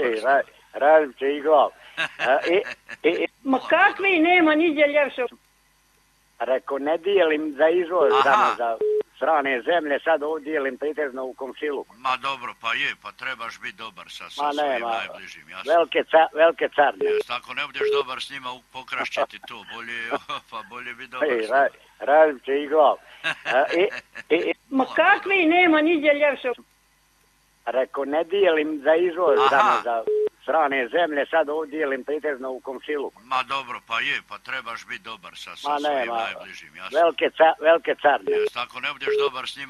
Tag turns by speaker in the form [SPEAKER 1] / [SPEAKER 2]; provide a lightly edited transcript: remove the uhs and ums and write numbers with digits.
[SPEAKER 1] dobar s njima.
[SPEAKER 2] Radim će i glav.
[SPEAKER 1] Ma kakvi nema niđe ljepše.
[SPEAKER 2] Rekao, ne dijelim za izvoz, samo za strane zemlje, sad ovdje dijelim pretežno u komšiluku.
[SPEAKER 1] Ma dobro, pa je, pa trebaš biti dobar sa svojim najbližim, jasno.
[SPEAKER 2] Velike carne.
[SPEAKER 1] Ako ne budeš dobar s njima, pokrašće ti to, bolje biti dobar s njima.
[SPEAKER 2] Radim će i glav.
[SPEAKER 1] Ma kakvi nema niđe ljepše.
[SPEAKER 2] Rekao, ne dijelim za izvoz, samo za strane zemlje, sad ovdje dijelim pretežno u komšiluku.
[SPEAKER 1] Ma dobro, pa je, pa trebaš biti dobar sa svojim najbližim, jasno.
[SPEAKER 2] Velike carne.
[SPEAKER 1] Ako ne budeš dobar s njima,